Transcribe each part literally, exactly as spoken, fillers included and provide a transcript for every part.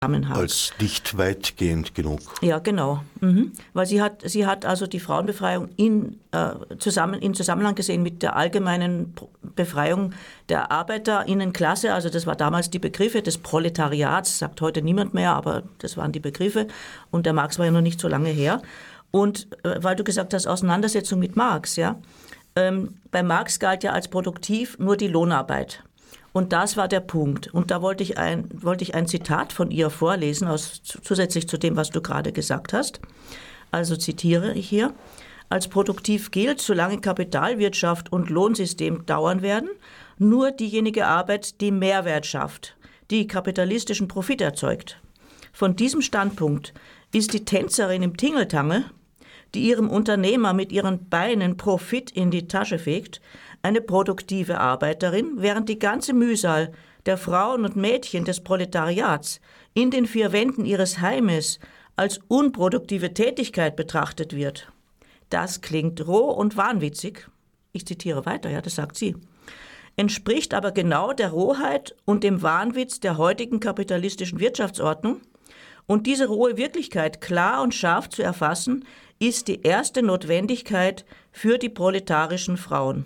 Zusammenhang. Als nicht weitgehend genug. Ja, genau. Mhm. Weil sie hat, sie hat also die Frauenbefreiung in, äh, zusammen, in Zusammenhang gesehen mit der allgemeinen Befreiung der Arbeiterinnenklasse. Also das war damals die Begriffe des Proletariats, sagt heute niemand mehr, aber das waren die Begriffe. Und der Marx war ja noch nicht so lange her. Und äh, weil du gesagt hast, Auseinandersetzung mit Marx, ja. Ähm, bei Marx galt ja als produktiv nur die Lohnarbeit. Und das war der Punkt. Und da wollte ich ein, wollte ich ein Zitat von ihr vorlesen, aus, zusätzlich zu dem, was du gerade gesagt hast. Also zitiere ich hier. Als produktiv gilt, solange Kapitalwirtschaft und Lohnsystem dauern werden, nur diejenige Arbeit, die Mehrwert schafft, die kapitalistischen Profit erzeugt. Von diesem Standpunkt ist die Tänzerin im Tingeltangel, die ihrem Unternehmer mit ihren Beinen Profit in die Tasche fegt, eine produktive Arbeiterin, während die ganze Mühsal der Frauen und Mädchen des Proletariats in den vier Wänden ihres Heimes als unproduktive Tätigkeit betrachtet wird. Das klingt roh und wahnwitzig. Ich zitiere weiter, ja, das sagt sie. Entspricht aber genau der Rohheit und dem Wahnwitz der heutigen kapitalistischen Wirtschaftsordnung. Und diese rohe Wirklichkeit klar und scharf zu erfassen, ist die erste Notwendigkeit für die proletarischen Frauen.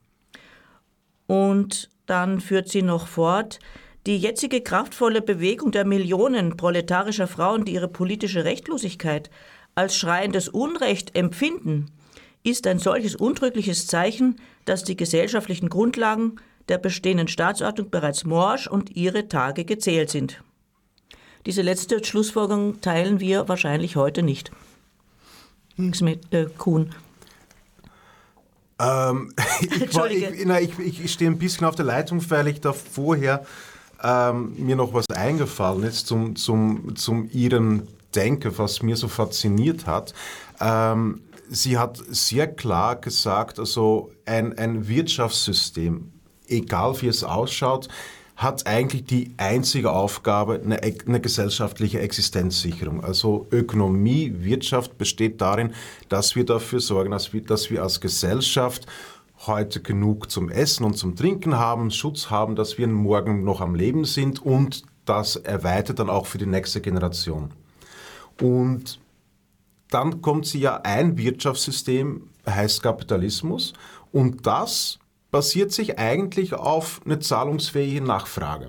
Und dann führt sie noch fort, die jetzige kraftvolle Bewegung der Millionen proletarischer Frauen, die ihre politische Rechtlosigkeit als schreiendes Unrecht empfinden, ist ein solches untrügliches Zeichen, dass die gesellschaftlichen Grundlagen der bestehenden Staatsordnung bereits morsch und ihre Tage gezählt sind. Diese letzte Schlussfolgerung teilen wir wahrscheinlich heute nicht. Mit äh, Kuhn. Ähm, ich, war, ich, na, ich, ich stehe ein bisschen auf der Leitung, weil ich da vorher ähm, mir noch was eingefallen ist zum, zum, zum ihrem Denken, was mir so fasziniert hat. Ähm, sie hat sehr klar gesagt, also ein, ein Wirtschaftssystem, egal wie es ausschaut, hat eigentlich die einzige Aufgabe eine, eine gesellschaftliche Existenzsicherung. Also Ökonomie, Wirtschaft besteht darin, dass wir dafür sorgen, dass wir, dass wir als Gesellschaft heute genug zum Essen und zum Trinken haben, Schutz haben, dass wir morgen noch am Leben sind und das erweitert dann auch für die nächste Generation. Und dann kommt sie ja ein Wirtschaftssystem, heißt Kapitalismus, und das basiert sich eigentlich auf eine zahlungsfähige Nachfrage.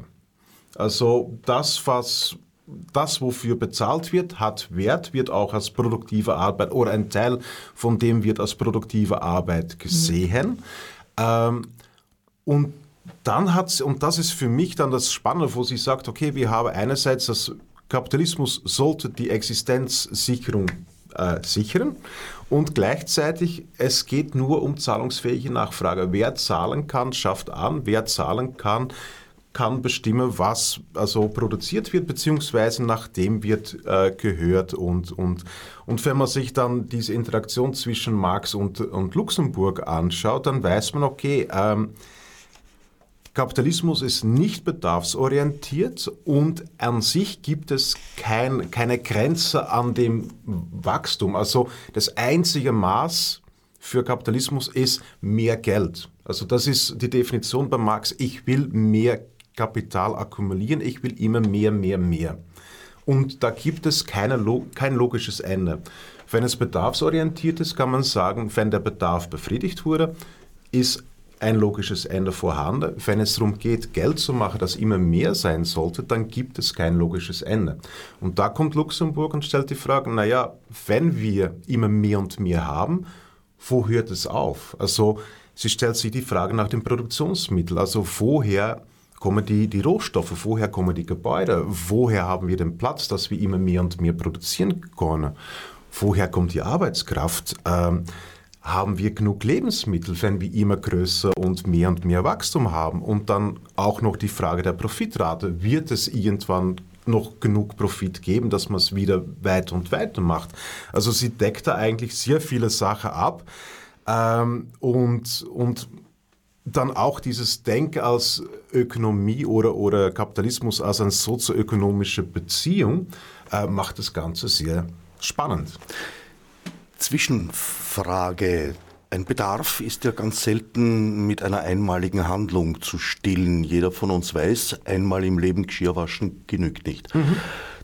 Also das, was, das, wofür bezahlt wird, hat Wert, wird auch als produktive Arbeit oder ein Teil von dem wird als produktive Arbeit gesehen. Mhm. Ähm, und dann hat und das ist für mich dann das Spannende, wo sie sagt, okay, wir haben einerseits das Kapitalismus sollte die Existenzsicherung äh, sichern. Und gleichzeitig, es geht nur um zahlungsfähige Nachfrage. Wer zahlen kann, schafft an. Wer zahlen kann, kann bestimmen, was also produziert wird, beziehungsweise nach dem wird äh, gehört. Und, und, und wenn man sich dann diese Interaktion zwischen Marx und, und Luxemburg anschaut, dann weiß man, okay, ähm, Kapitalismus ist nicht bedarfsorientiert und an sich gibt es kein, keine Grenze an dem Wachstum. Also das einzige Maß für Kapitalismus ist mehr Geld. Also das ist die Definition bei Marx. Ich will mehr Kapital akkumulieren, ich will immer mehr, mehr, mehr. Und da gibt es keine, kein logisches Ende. Wenn es bedarfsorientiert ist, kann man sagen, wenn der Bedarf befriedigt wurde, ist ein logisches Ende vorhanden. Wenn es darum geht, Geld zu machen, das immer mehr sein sollte, dann gibt es kein logisches Ende. Und da kommt Luxemburg und stellt die Frage, naja, wenn wir immer mehr und mehr haben, wo hört es auf? Also sie stellt sich die Frage nach dem Produktionsmittel, also woher kommen die, die Rohstoffe, woher kommen die Gebäude, woher haben wir den Platz, dass wir immer mehr und mehr produzieren können, woher kommt die Arbeitskraft, ähm, haben wir genug Lebensmittel, wenn wir immer größer und mehr und mehr Wachstum haben? Und dann auch noch die Frage der Profitrate. Wird es irgendwann noch genug Profit geben, dass man es wieder weiter und weiter macht? Also sie deckt da eigentlich sehr viele Sachen ab. Ähm, und, und dann auch dieses Denken als Ökonomie oder, oder Kapitalismus als eine sozioökonomische Beziehung äh, macht das Ganze sehr spannend. Zwischenfrage. Ein Bedarf ist ja ganz selten mit einer einmaligen Handlung zu stillen. Jeder von uns weiß, einmal im Leben Geschirr waschen genügt nicht. Mhm.